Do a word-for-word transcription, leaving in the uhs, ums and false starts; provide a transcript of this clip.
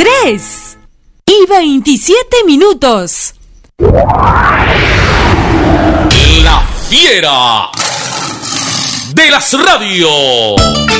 tres y veintisiete minutos. La fiera de las radios.